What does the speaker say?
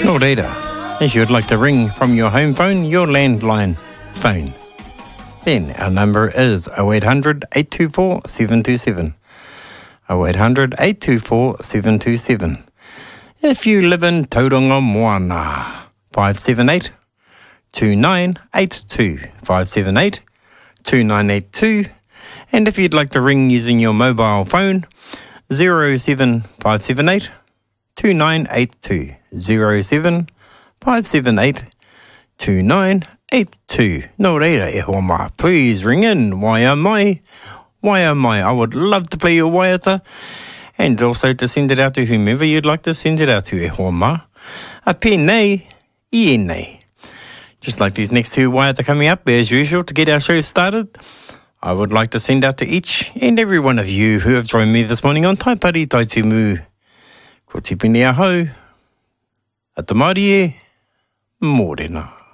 No data. If you'd like to ring from your home phone, your landline phone, then our number is 0800 824 727. 0800 824 727. If you live in Tauranga Moana, 578 2982. 578 2982. And if you'd like to ring using your mobile phone, 07578 2982. 07578 2982. No reira e hoa mā. Please ring in. Wai a mai. Wai a mai. I would love to play your waiata. And also to send it out to whomever you'd like to send it out to, e hoa mā. A pēnei, I nei. Just like these next two waiata coming up, as usual, to get our show started, I would like to send out to each and every one of you who have joined me this morning on Taipari Taitumu. Ko tipini ahau, a te Māori e, mōrena.